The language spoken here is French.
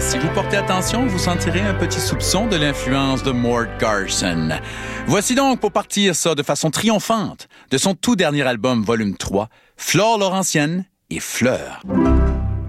Si vous portez attention, vous sentirez un petit soupçon de l'influence de Mort Garson. Voici donc, pour partir ça de façon triomphante, de son tout dernier album, volume 3, Flore Laurentienne et Fleurs.